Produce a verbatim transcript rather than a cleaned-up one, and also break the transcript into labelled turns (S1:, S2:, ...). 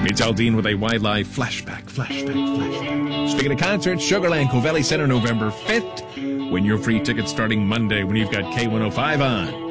S1: It's Aldine with a wildlife flashback, flashback, flashback. Speaking of concerts, Sugarland, Covelli Centre, November fifth. Win your free tickets starting Monday when you've got K one oh five on.